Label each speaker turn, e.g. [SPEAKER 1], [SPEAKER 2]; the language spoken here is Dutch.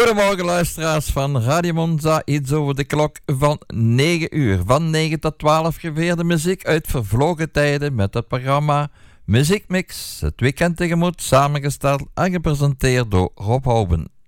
[SPEAKER 1] Goedemorgen luisteraars van Radio Monza, iets over de klok van 9 uur. Van 9 tot 12 geveerde muziek uit vervlogen tijden met het programma Muziekmix. Het weekend tegemoet, samengesteld en gepresenteerd door Rob Houben.